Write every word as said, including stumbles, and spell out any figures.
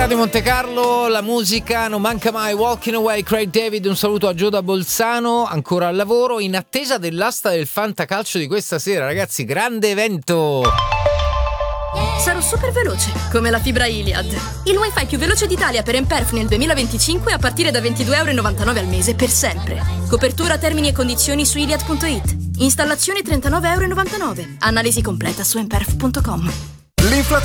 di Monte Carlo, la musica non manca mai. Walking Away, Craig David. Un saluto a Gio da Bolzano, ancora al lavoro, in attesa dell'asta del fantacalcio di questa sera. Ragazzi, grande evento. Sarò super veloce, come la fibra Iliad. Il wifi più veloce d'Italia per Emperf nel duemilaventicinque a partire da ventidue virgola novantanove euro al mese per sempre. Copertura, termini e condizioni su iliad punto it. Installazione trentanove virgola novantanove euro. Analisi completa su emperf punto com. L'inflazione